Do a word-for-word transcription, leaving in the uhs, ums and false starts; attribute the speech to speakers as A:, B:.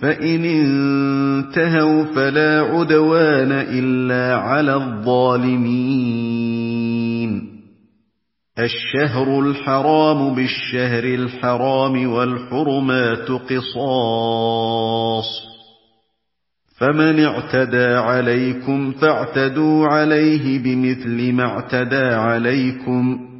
A: فَإِنِ انتَهَوْا فَلَا عُدْوَانَ إِلَّا عَلَى الظَّالِمِينَ الشَّهْرُ الْحَرَامُ بِالشَّهْرِ الْحَرَامِ وَالْحُرُمَاتُ قِصَاصٌ فَمَنِ اعْتَدَىٰ عَلَيْكُمْ فَاعْتَدُوا عَلَيْهِ بِمِثْلِ مَا اعْتَدَىٰ عَلَيْكُمْ